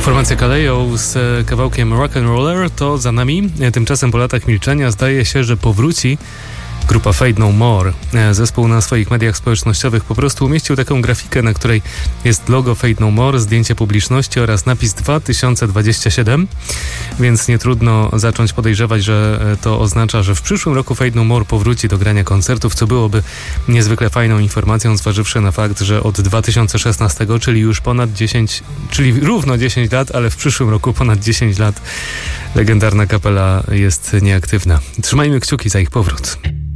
Formacja Kaleo z kawałkiem Rock'n'Roller to za nami. Tymczasem po latach milczenia zdaje się, że powróci grupa Fate No More. Zespół na swoich mediach społecznościowych po prostu umieścił taką grafikę, na której jest logo Fate No More, zdjęcie publiczności oraz napis 2027, więc nie trudno zacząć podejrzewać, że to oznacza, że w przyszłym roku Fate No More powróci do grania koncertów, co byłoby niezwykle fajną informacją, zważywszy na fakt, że od 2016, czyli już ponad 10, czyli równo 10 lat, ale w przyszłym roku ponad 10 lat legendarna kapela jest nieaktywna. Trzymajmy kciuki za ich powrót.